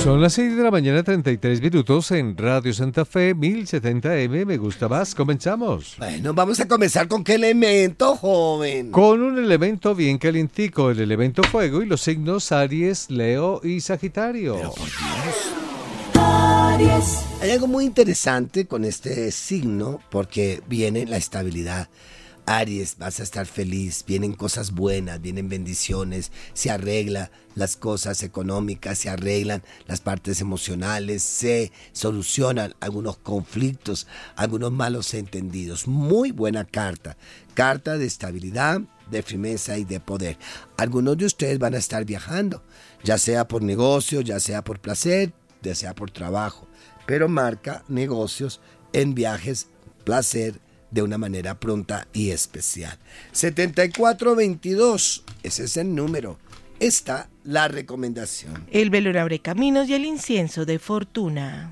Son las 6 de la mañana, 33 minutos en Radio Santa Fe, 1070M. Me gusta más. Comenzamos. Bueno, vamos a comenzar con qué elemento, joven. Con un elemento bien calientico, el elemento fuego y los signos Aries, Leo y Sagitario. Pero por Dios. Aries. Hay algo muy interesante con este signo porque viene la estabilidad. Aries, vas a estar feliz, vienen cosas buenas, vienen bendiciones, se arreglan las cosas económicas, se arreglan las partes emocionales, se solucionan algunos conflictos, algunos malos entendidos. Muy buena carta, carta de estabilidad, de firmeza y de poder. Algunos de ustedes van a estar viajando, ya sea por negocio, ya sea por placer, ya sea por trabajo, pero marca negocios en viajes, placer, de una manera pronta y especial. 7422, ese es el número. Está la recomendación. El velón abre caminos y el incienso de fortuna.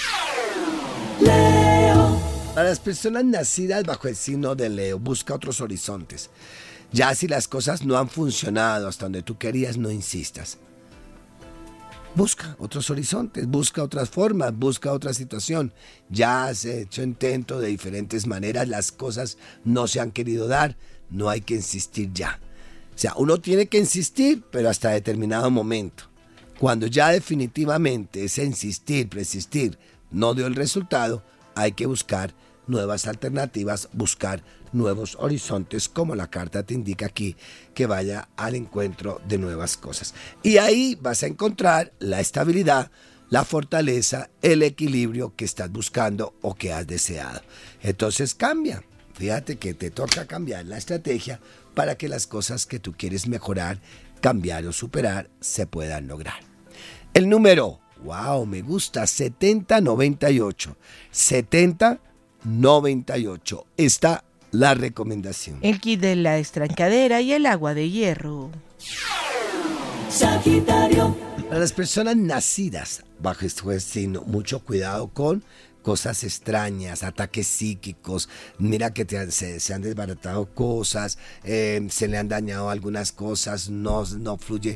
Leo. Para las personas nacidas bajo el signo de Leo, busca otros horizontes. Ya si las cosas no han funcionado hasta donde tú querías, no insistas. Busca otros horizontes, busca otras formas, busca otra situación. Ya has hecho intento de diferentes maneras, las cosas no se han querido dar, no hay que insistir ya. O sea, uno tiene que insistir, pero hasta determinado momento. Cuando ya definitivamente ese insistir, persistir, no dio el resultado, hay que buscar nuevas alternativas, buscar nuevos horizontes, como la carta te indica aquí, que vaya al encuentro de nuevas cosas. Y ahí vas a encontrar la estabilidad, la fortaleza, el equilibrio que estás buscando o que has deseado. Entonces cambia. Fíjate que te toca cambiar la estrategia para que las cosas que tú quieres mejorar, cambiar o superar se puedan lograr. El número, wow, me gusta, 7098. 7098. Está la recomendación. El kit de la estrancadera y el agua de hierro. Sagitario. Para las personas nacidas bajo este signo, mucho cuidado con cosas extrañas, ataques psíquicos. Mira que se han desbaratado cosas, se le han dañado algunas cosas, no fluye